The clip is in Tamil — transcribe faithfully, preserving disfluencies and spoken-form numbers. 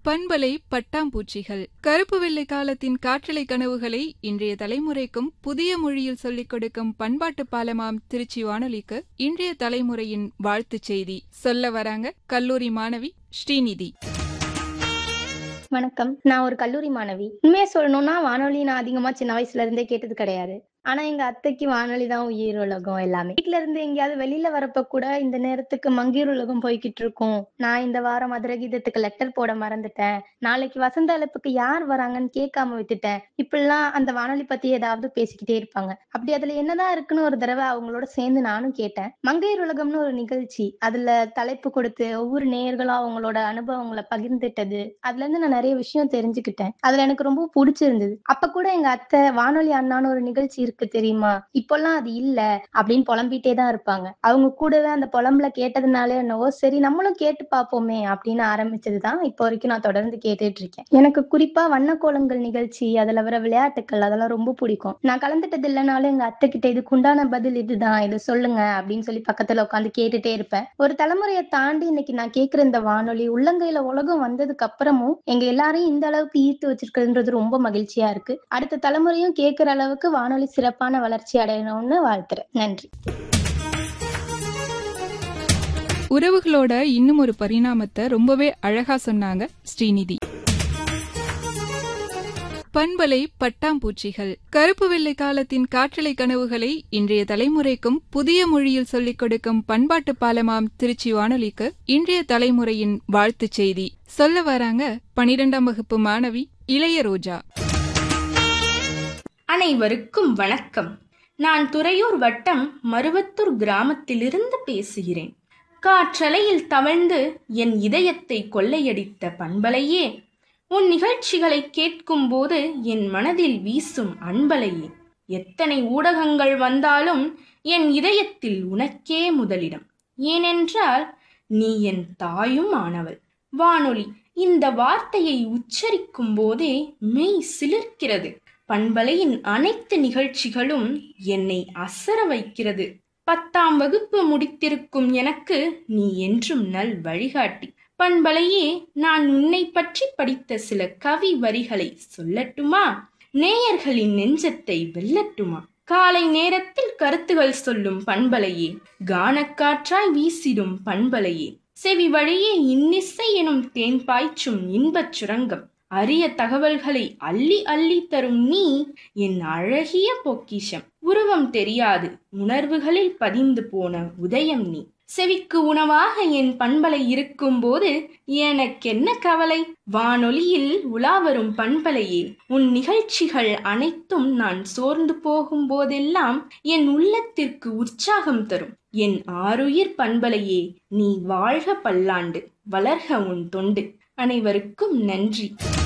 பண்பலை பட்டாம்பூச்சிகள் கருப்பு வெள்ளை காலத்தின் காற்றலை கனவுகளை இன்றைய தலைமுறைக்கும் புதிய மொழியில் சொல்லிக் கொடுக்கும் பண்பாட்டு பாலமாம் திருச்சி வானொலிக்கு இன்றைய தலைமுறையின் வாழ்த்துச் செய்தி சொல்ல வராங்க கல்லூரி மாணவி ஸ்ரீநிதி. வணக்கம். நான் ஒரு கல்லூரி மாணவி. உண்மையா சொல்லணும்னா வானொலி நான் அதிகமா சின்ன வயசுல இருந்தே கேட்டது கிடையாது. ஆனா எங்க அத்தைக்கு வானொலி தான் உயிர் உலகம் எல்லாமே. வீட்டுல இருந்து எங்கேயாவது வெளியில வரப்ப கூட இந்த நேரத்துக்கு மங்கீர் உலகம் போய்கிட்டு இருக்கும், நான் இந்த வாரம் மதுர கீதத்துக்கு லெட்டர் போட மறந்துட்டேன், நாளைக்கு வசந்த அழைப்புக்கு யார் வராங்கன்னு கேட்காம விட்டுட்டேன், இப்படிலாம் அந்த வானொலி பத்தி ஏதாவது பேசிக்கிட்டே இருப்பாங்க. அப்படி அதுல என்னதான் இருக்குன்னு ஒரு தடவை அவங்களோட சேர்ந்து நானும் கேட்டேன். மங்கையர் உலகம்னு ஒரு நிகழ்ச்சி, அதுல தலைப்பு கொடுத்து ஒவ்வொரு நேயர்களும் அவங்களோட அனுபவங்களை பகிர்ந்துட்டது. அதுல இருந்து நான் நிறைய விஷயம் தெரிஞ்சுக்கிட்டேன். அதுல எனக்கு ரொம்ப பிடிச்சிருந்தது. அப்ப கூட எங்க அத்தை வானொலி அண்ணான்னு ஒரு நிகழ்ச்சி இருக்கு தெரியுமா, இப்பெல்லாம் அது இல்ல அப்படின்னு புலம்பிட்டே தான் இருப்பாங்க. அவங்க கூடவே அந்த புலம்புல கேட்டதுனால என்னவோ சரி நம்மளும் கேட்டு பார்ப்போமே அப்படின்னு ஆரம்பிச்சதுதான் இப்போ வரைக்கும் நான் தொடர்ந்து கேட்டுட்டு இருக்கேன். எனக்கு குறிப்பா வண்ணக்கோலங்கள் நிகழ்ச்சி, அதுல வர விளையாட்டுக்கள் அதெல்லாம் ரொம்ப பிடிக்கும். நான் கலந்துட்டது இல்லைனாலும் எங்க அத்தை கிட்ட இதுக்கு உண்டான பதில் இதுதான், இதை சொல்லுங்க அப்படின்னு சொல்லி பக்கத்துல உட்காந்து கேட்டுட்டே இருப்பேன். ஒரு தலைமுறையை தாண்டி இன்னைக்கு நான் கேட்கிற இந்த வானொலி உள்ளங்கையில உலகம் வந்ததுக்கு அப்புறமும் எங்க எல்லாரையும் இந்த அளவுக்கு ஈர்த்து வச்சிருக்குன்றது ரொம்ப மகிழ்ச்சியா இருக்கு. அடுத்த தலைமுறையும் கேட்கிற அளவுக்கு வானொலி சிறப்பான வளர்ச்சி அடையணும்னு வாழ்த்துறேன். நன்றி. உறவுகளோட இன்னும் ஒரு பரிணாமத்தை ரொம்பவே அழகா சொன்னாங்க ஸ்ரீநிதி. பண்பலை பட்டாம்பூச்சிகள் கருப்பு வெள்ளை காலத்தின் காற்றலை கனவுகளை இன்றைய தலைமுறைக்கும் புதிய மொழியில் சொல்லிக் கொடுக்கும் பண்பாட்டு பாலமாம் திருச்சி வானொலிக்கு இன்றைய தலைமுறையின் வாழ்த்துச் செய்தி சொல்ல வராங்க பனிரெண்டாம் வகுப்பு மாணவி இளையரோஜா. அனைவருக்கும் வணக்கம். நான் துறையூர் வட்டம் மருவத்தூர் கிராமத்திலிருந்து பேசுகிறேன். காற்றலையில் தவழ்ந்து என் இதயத்தை கொள்ளையடித்த பண்பலையே, உன் நிகழ்ச்சிகளை கேட்கும் போது என் மனதில் வீசும் அன்பலையே, எத்தனை ஊடகங்கள் வந்தாலும் என் இதயத்தில் உனக்கே முதலிடம். ஏனென்றால் நீ என் தாயும் ஆனவள். வானொலி இந்த வார்த்தையை உச்சரிக்கும் போதே மெய் சிலிர்க்கிறது. பண்பலையின் அனைத்து நிகழ்ச்சிகளும் என்னை அசர வைக்கிறது. பத்தாம் வகுப்பு முடித்திருக்கும் எனக்கு நீ என்றும் நல் வழிகாட்டி. பண்பலையே, நான் உன்னை பற்றி படித்த சில கவி வரிகளை சொல்லட்டுமா? நேயர்களின் நெஞ்சத்தை வெல்லட்டுமா? காலை நேரத்தில் கருத்துகள் சொல்லும் பண்பலையே, கானக்காற்றாய் வீசிடும் பண்பலையே, செவி வழியே இன்னிசை எனும் தேன் பாய்ச்சும் இன்பச் சுரங்கம், அரிய தகவல்களை அள்ளி அள்ளி தரும் நீ என் அழகிய பொக்கிஷம். உருவம் தெரியாது உணர்வுகளில் பதிந்து போன உதயம் நீ. செவிக்கு உணவாக என் பண்பலை இருக்கும் போது எனக்கென்ன கவலை? வானொலியில் உலாவரும் பண்பலையே, உன் நிகழ்ச்சிகள் அனைத்தும் நான் சோர்ந்து போகும் போதெல்லாம் என் உள்ளத்திற்கு உற்சாகம் தரும். என் ஆருயிர் பண்பலையே, நீ வாழ்க பல்லாண்டு, வளர்க உன் தொண்டு. அனைவருக்கும் நன்றி.